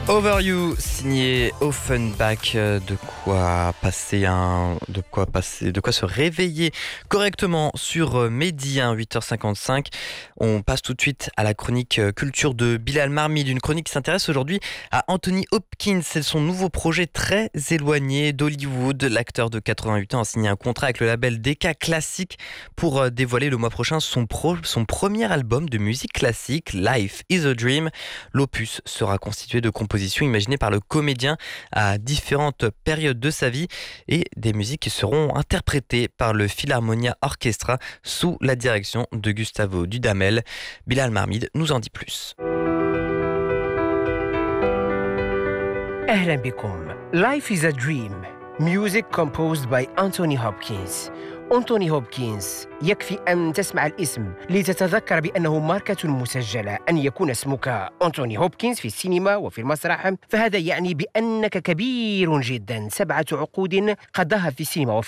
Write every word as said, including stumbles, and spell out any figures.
Over You, signé Offenbach, de quoi passer un, de quoi passer, de quoi se réveiller correctement sur Mehdi, hein, huit heures cinquante-cinq. On passe tout de suite à la chronique culture de Bilal Marmid, une chronique qui s'intéresse aujourd'hui à Anthony Hopkins. C'est son nouveau projet très éloigné d'Hollywood. L'acteur de quatre-vingt-huit ans a signé un contrat avec le label Decca Classic pour dévoiler le mois prochain son, pro, son premier album de musique classique, Life is a Dream. L'opus sera constitué de compositions imaginées par le comédien à différentes périodes de sa vie et des musiques qui seront interprétées par le Philharmonia Orchestra sous la direction de Gustavo Dudamel. Bilal Marmid nous en dit plus. أهلا بكم. Life is a Dream. Music composed by Anthony Hopkins. أنتوني هوبكنز، يكفي أن تسمع الاسم لتتذكر بأنه ماركة مسجلة. أن يكون اسمك أنتوني هوبكنز في السينما وفي المسرح فهذا يعني بأنك كبير جدا. سبعة عقود قضاها في السينما وفي